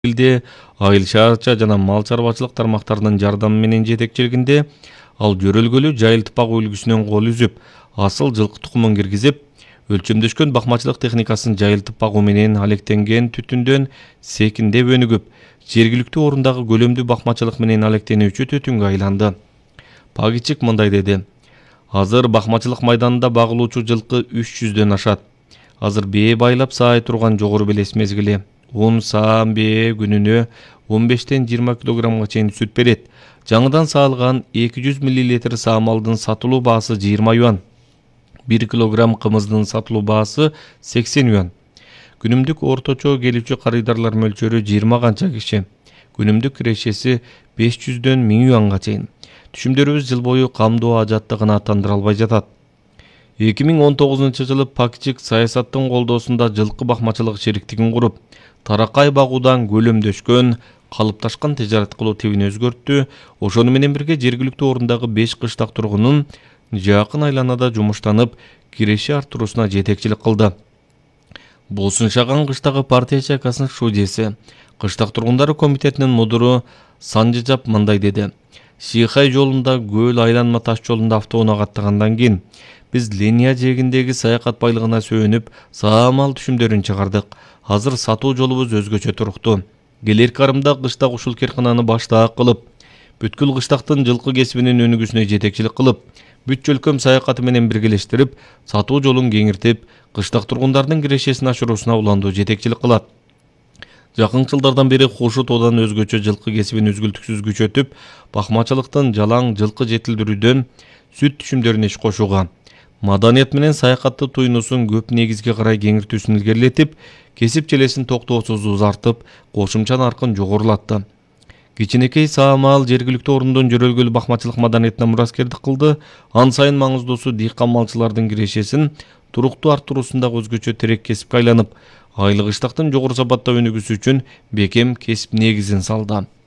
Илде айыл шаарча жана мал чарбачылык тармактарынын жардамы менен жетекчилигинде ал жөрөлгөлүү жайылтпак үлгүсүнөн кол үзүп, асыл жылкы тукумун киргизип, өлчөмдөшкөн бакмачылык техникасын жайылтып багуу менен алектенген түтүндөн секиндеп өнүгүп, жергиликтүү орундагы көлөмдүү бакмачылык менен алектенүүчү түтүнгө айланды. Пагичик мындай деди: азыр бакмачылык майданында багылуучу жылкы 300дөн ашат. Азыр бээ байлап саай турган жогору белес мезгили. Un саам бээ күнүнө 15-20 килограммга чейин сүт берет. Жаңыдан саалган 200 мл саамалдын сатылуу баасы 20 юан. 1 килограмм кымыздын сатылуу баасы 80 юан. Күнүмдүк орточо келүүчү карыдарлар мөлчөрү 20 канча киши. Күнүмдүк кирешеси 500дөн 1000 юанга чейин. Түшүмдөрүбүз жыл бою камдоо ажаттыгына аттандыра албай жатат. 2019-жылы Пакчик саясаттын колдоосунда жылкы бакмачылык шериктигин куруп, таракай багуудан көлөмдөшкөн, калыпташкан тижарат кылуу тибин өзгөрттү. Ошону менен бирге жергиликтүү орундагы 5 кыштак тургунун жакын айланада жумуштанып, киреши артыруусуна жетекчилик кылды. Болсун Шаган кыштагы партия чайкасынын шудьеси, кыштак тургундары комитетинин мудуру Санжыжап мындай деди: Шихай жолунда көл айланма таш жолунда автоунаа каттагандан кийин биз линия жээгиндеги саякат байлыгына сөөнүп, саамал түшүмдөрүн чыгардык. Азыр сатуу жолубуз өзгөчө туруктуу. Келер карымда кыштак ушул керкананы баштаак кылып, бүткүл кыштактын жылкы кесибинин өнүгүүсүнө жетекчилик кылып, бүт жөлкөм саякаты менен биргелештирип, сатуу жолун кеңиртип, кыштак тургундардын кирешесин ашыруусуна уландуу жетекчилик кылат. Жакынкы жылдардан бери Кушут одан өзгөчө жылкы кесибин үзгүлтүксүз күчөтүп, бакмачылыктын жалаң жылкы жетилдирүүдөн сүт түшүмдөрүнө иш кошууга, маданият менен саякатты туйнусун көп негизге карай кеңиртүүсүн илгерилетип, кесип челесин токтоосуз узартып, кошумча наркын жогорулатты. Кичинекей саамал жергиликтүү орундун жөрөлгөлүү бакмачылык маданиятына мураскердик кылды. Ан сайын маңыздуусу дыйкан малчылардын кирешесин туруктуу арттыруусундагы өзгөчө терек кесипке айланып, айлык ыштактын жогору сапатта өнүгүүсү үчүн бекем кесип негизин салды.